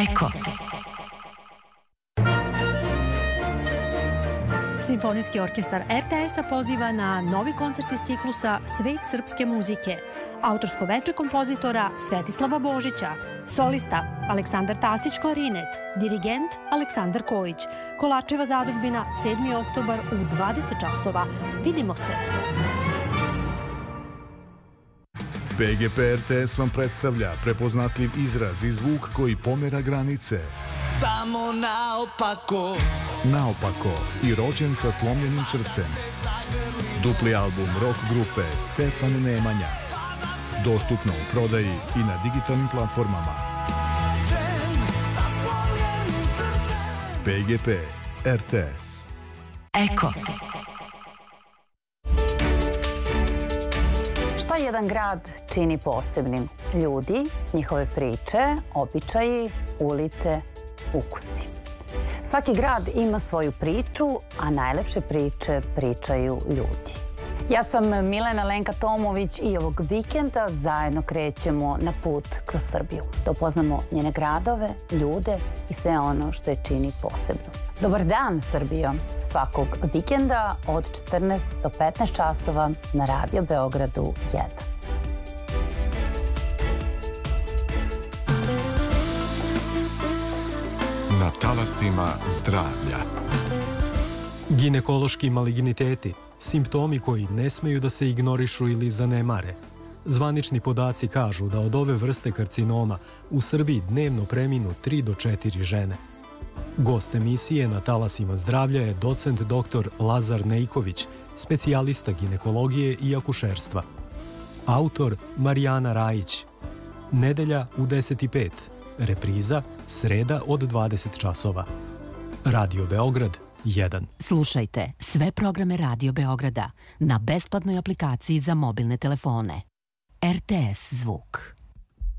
Eko. Simfonijski orkestar RTS-a poziva na novi koncert iz ciklusa Svet srpske muzike. Autorsko veče kompozitora Svetislava Božića. Solista Aleksandar Tasić klarinet. Dirigent Aleksandar Kojić. Kolačeva zadužbina 7. oktobar u 20 časova. Vidimo se! PGP RTS vam predstavlja prepoznatljiv izraz i zvuk koji pomera granice. Samo naopako. Naopako i rođen sa slomljenim srcem. Dupli album rock grupe Stefan Nemanja. Dostupno u prodaji i na digitalnim platformama. PGP RTS. Eko. Šta jedan grad čini posebnim? Ljudi, njihove priče, običaji, ulice, ukusi. Svaki grad ima svoju priču, a najlepše priče pričaju ljudi. Ja sam Milena Lenka Tomović i ovog vikenda zajedno krećemo na put kroz Srbiju. Da upoznamo njene gradove, ljude i sve ono što je čini posebno. Dobar dan, Srbijo! Svakog vikenda od 14 do 15 časova na Radio Beogradu 1. Na talasima zdravlja. Ginekološki maligniteti, simptomi koji ne smeju da se ignorišu ili zanemare. Zvanični podaci kažu da od ove vrste karcinoma u Srbiji dnevno preminu 3 do 4 žene. Gost emisije Na talasima zdravlja je docent dr. Lazar Nejković, specijalista ginekologije i akušerstva. Autor Marijana Rajić. Nedelja u 10:05. Repriza sreda od 20 časova. Radio Beograd 1. Slušajte sve programe Radio Beograda na besplatnoj aplikaciji za mobilne telefone. RTS Zvuk.